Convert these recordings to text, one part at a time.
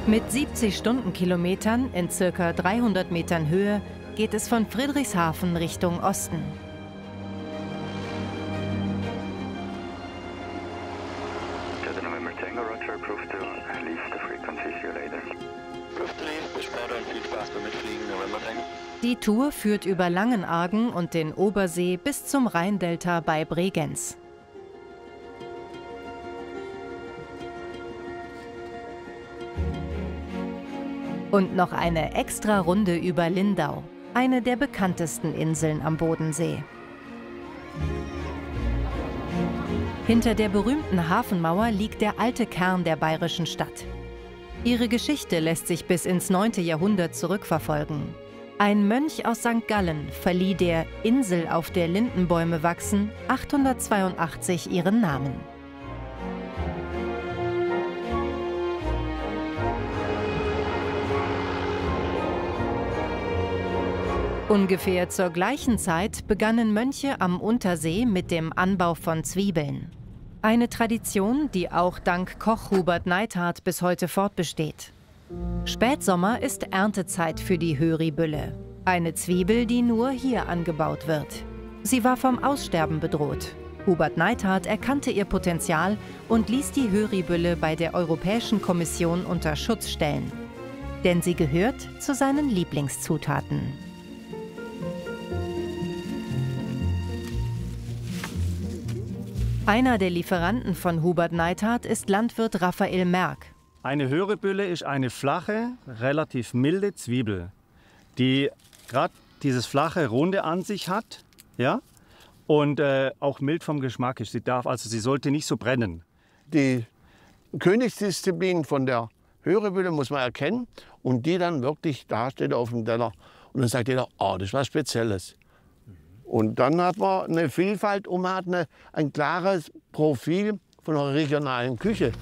Mit 70 Stundenkilometern in ca. 300 Metern Höhe geht es von Friedrichshafen Richtung Osten. Die Tour führt über Langenargen und den Obersee bis zum Rheindelta bei Bregenz. Und noch eine extra Runde über Lindau, eine der bekanntesten Inseln am Bodensee. Hinter der berühmten Hafenmauer liegt der alte Kern der bayerischen Stadt. Ihre Geschichte lässt sich bis ins 9. Jahrhundert zurückverfolgen. Ein Mönch aus St. Gallen verlieh der Insel, auf der Lindenbäume wachsen, 882 ihren Namen. Ungefähr zur gleichen Zeit begannen Mönche am Untersee mit dem Anbau von Zwiebeln. Eine Tradition, die auch dank Koch Hubert Neithardt bis heute fortbesteht. Spätsommer ist Erntezeit für die Höhribülle. Eine Zwiebel, die nur hier angebaut wird. Sie war vom Aussterben bedroht. Hubert Neithardt erkannte ihr Potenzial und ließ die Höhribülle bei der Europäischen Kommission unter Schutz stellen. Denn sie gehört zu seinen Lieblingszutaten. Einer der Lieferanten von Hubert Neithardt ist Landwirt Raphael Merck. Eine Höhribülle ist eine flache, relativ milde Zwiebel, die gerade dieses flache, runde an sich hat, ja, und auch mild vom Geschmack ist. Sie sollte nicht so brennen. Die Königsdisziplin von der Höhribülle muss man erkennen und die dann wirklich da steht auf dem Teller. Und dann sagt jeder, oh, das ist was Spezielles. Und dann hat man eine Vielfalt und man hat ein klares Profil von einer regionalen Küche.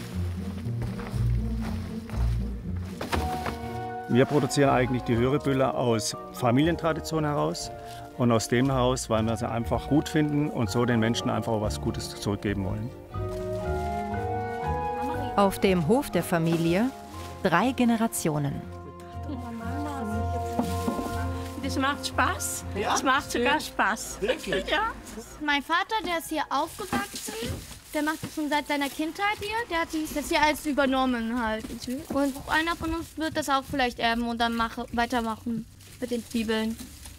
Wir produzieren eigentlich die Höhribülle aus Familientradition heraus und aus dem heraus, weil wir sie einfach gut finden und so den Menschen einfach auch was Gutes zurückgeben wollen. Auf dem Hof der Familie 3 Generationen. Das macht Spaß. Ja? Das macht sogar Spaß. Wirklich? Ja. Mein Vater, der ist hier aufgewachsen. Der macht das schon seit seiner Kindheit hier. Der hat sich das hier alles übernommen halt. Und einer von uns wird das auch vielleicht erben und dann weitermachen mit den Zwiebeln.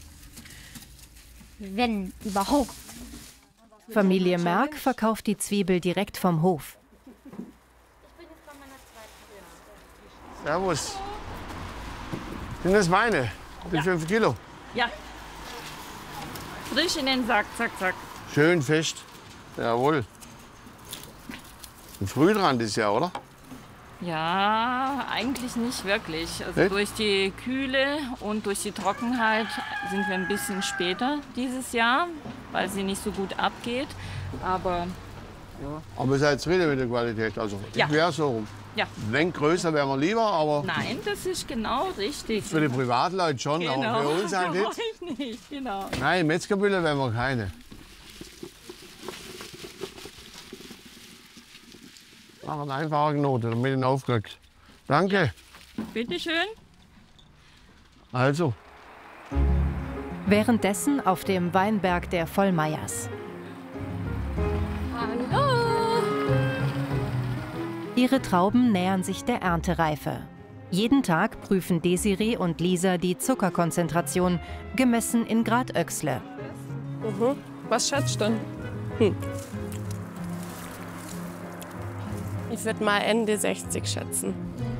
Wenn überhaupt. Familie Merck verkauft die Zwiebel direkt vom Hof. Servus. Sind das meine? Die 5 Kilo. Ja. Frisch in den Sack, zack, zack. Schön fest. Jawohl. Und früh dran dieses Jahr, oder? Ja, eigentlich nicht wirklich. Also Echt? durch die Kühle und durch die Trockenheit sind wir ein bisschen später dieses Jahr, weil sie nicht so gut abgeht. Aber ja. Aber ihr seid zufrieden mit der Qualität. Also Ja. ich wäre so rum. Ja. Ein wenig größer wäre mir lieber, aber Nein, das ist genau richtig. für die Privatleute schon, aber für uns halt für nicht. euch nicht. Genau. Nein, Metzgerbülle wären wir keine. Mach einen einfachen Note, damit ich ihn aufkriegt. Danke. Bitte schön. Also, Währenddessen auf dem Weinberg der Vollmeyers. Hallo. Ihre Trauben nähern sich der Erntereife. Jeden Tag prüfen Desiree und Lisa die Zuckerkonzentration, gemessen in Grad Oechsle. Was schätzt du denn? Ich würde mal Ende 60 schätzen.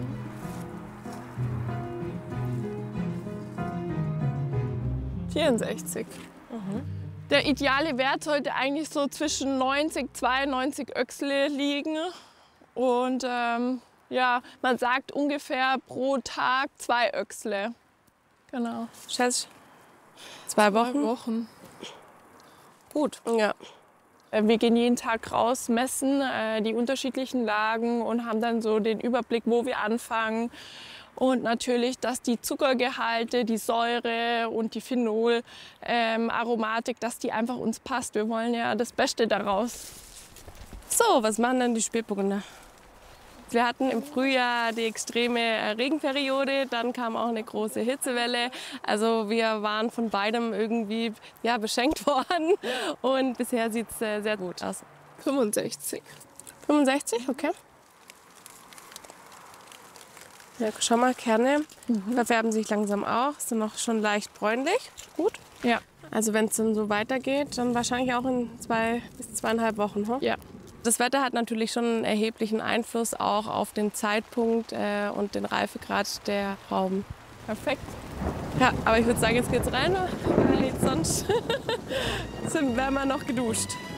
Mhm. 64. Der ideale Wert sollte eigentlich so zwischen 90 und 92 Oechsle liegen. Und ja, man sagt ungefähr pro Tag 2 Oechsle. Genau. Schätze 2 Wochen. 2 Wochen. Gut. Ja. Wir gehen jeden Tag raus, messen die unterschiedlichen Lagen und haben dann so den Überblick, wo wir anfangen. Und natürlich, dass die Zuckergehalte, die Säure und die Phenol-Aromatik, dass die einfach uns passt. Wir wollen ja das Beste daraus. So, was machen dann die Spätburgunder? Wir hatten im Frühjahr die extreme Regenperiode, dann kam auch eine große Hitzewelle. Also wir waren von beidem irgendwie beschenkt worden und bisher sieht es sehr gut aus. 65. 65, okay. Ja, schau mal, Kerne verfärben sich langsam auch, sind noch schon leicht bräunlich. Gut. Ja. Also wenn es dann so weitergeht, dann wahrscheinlich auch in 2 bis 2,5 Wochen. Hm? Ja. Das Wetter hat natürlich schon einen erheblichen Einfluss auch auf den Zeitpunkt und den Reifegrad der Trauben. Perfekt. Ja, aber ich würde sagen, jetzt geht's rein, weil sonst werden wir noch geduscht.